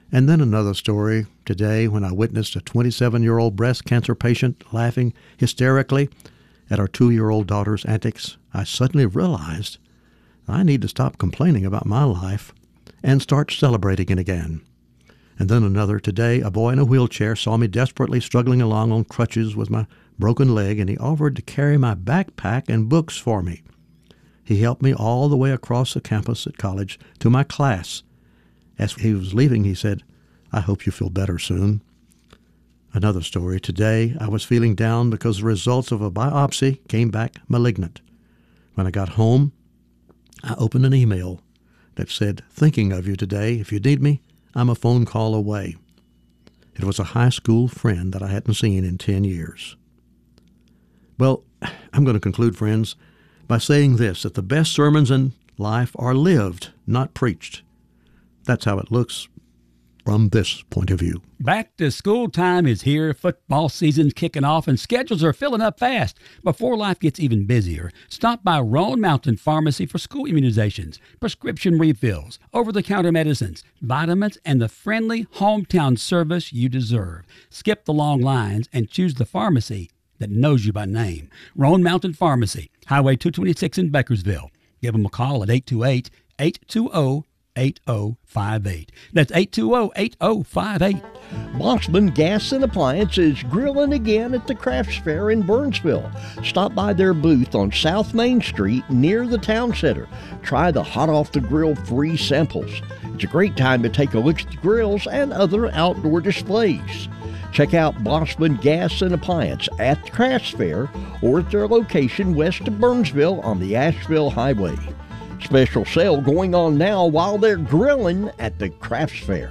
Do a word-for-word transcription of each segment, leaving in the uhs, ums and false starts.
And then another story today when I witnessed a twenty-seven-year-old breast cancer patient laughing hysterically at our two-year-old daughter's antics. I suddenly realized I need to stop complaining about my life and start celebrating it again. And then another today, a boy in a wheelchair saw me desperately struggling along on crutches with my broken leg, and he offered to carry my backpack and books for me. He helped me all the way across the campus at college to my class. As he was leaving, he said, "I hope you feel better soon." Another story. Today, I was feeling down because the results of a biopsy came back malignant. When I got home, I opened an email that said, "Thinking of you today. If you need me, I'm a phone call away." It was a high school friend that I hadn't seen in ten years. Well, I'm going to conclude, friends, by saying this, that the best sermons in life are lived, not preached. That's how it looks from this point of view. Back to school time is here. Football season's kicking off and schedules are filling up fast. Before life gets even busier, stop by Roan Mountain Pharmacy for school immunizations, prescription refills, over-the-counter medicines, vitamins, and the friendly hometown service you deserve. Skip the long lines and choose the pharmacy that knows you by name. Roan Mountain Pharmacy, Highway two twenty-six in Bakersville. Give them a call at eight two eight, eight two zero, eight zero five eight. That's eight two zero, eight zero five eight. Bossman Gas and Appliance is grilling again at the Crafts Fair in Burnsville. Stop by their booth on South Main Street near the Town Center. Try the hot off the grill free samples. It's a great time to take a look at the grills and other outdoor displays. Check out Bossman Gas and Appliance at the Crafts Fair or at their location west of Burnsville on the Asheville Highway. Special sale going on now while they're grilling at the Crafts Fair.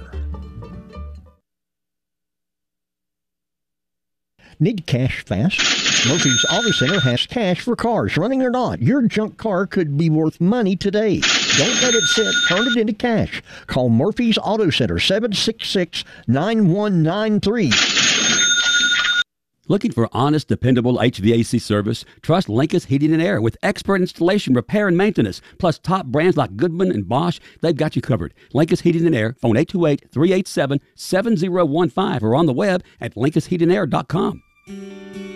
Need cash fast? Murphy's Auto Center has cash for cars, running or not. Your junk car could be worth money today. Don't let it sit. Turn it into cash. Call Murphy's Auto Center, seven six six, nine one nine three. Looking for honest, dependable H V A C service? Trust Linkus Heating and Air with expert installation, repair, and maintenance. Plus top brands like Goodman and Bosch, they've got you covered. Linkus Heating and Air, phone eight two eight, three eight seven, seven zero one five or on the web at linkus heating air dot com.